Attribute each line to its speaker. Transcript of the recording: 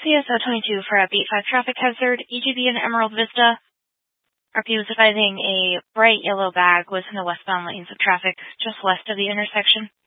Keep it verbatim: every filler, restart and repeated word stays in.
Speaker 1: C S O twenty-two for a beat five traffic hazard, E G B in Emerald Vista. R P was advising a bright yellow bag was in the westbound lanes of traffic just west of the intersection.